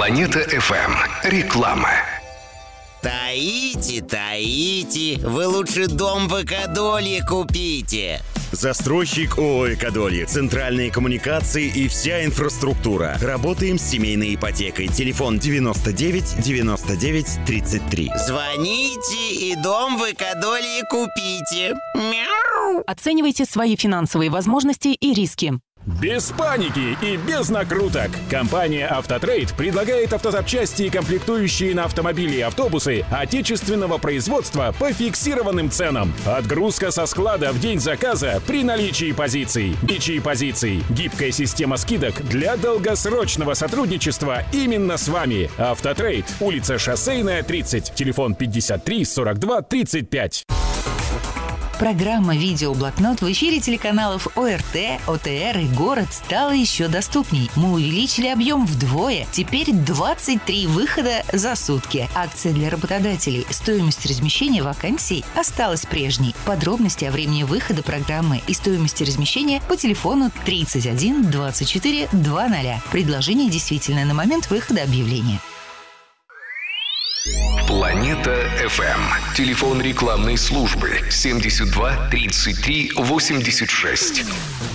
Планета FM. Реклама. Таите, вы лучше дом в Экодолье купите. Застройщик ООО «Экодолье». Центральные коммуникации и вся инфраструктура. Работаем с семейной ипотекой. Телефон 99 99 33. Звоните и дом в Экодолье купите. Мяу. Оценивайте свои финансовые возможности и риски. Без паники и без накруток. Компания «Автотрейд» предлагает автозапчасти и комплектующие на автомобили и автобусы отечественного производства по фиксированным ценам. Отгрузка со склада в день заказа при наличии позиций. Гибкая система скидок для долгосрочного сотрудничества именно с вами. «Автотрейд», улица Шоссейная, 30, телефон 53 42 35. Программа «Видеоблокнот» в эфире телеканалов ОРТ, ОТР и «Город» стала еще доступней. Мы увеличили объем вдвое. Теперь 23 выхода за сутки. Акция для работодателей. Стоимость размещения вакансий осталась прежней. Подробности о времени выхода программы и стоимости размещения по телефону 31 24 00. Предложение действительно на момент выхода объявления. Планета FM. Телефон рекламной службы 72 33 86.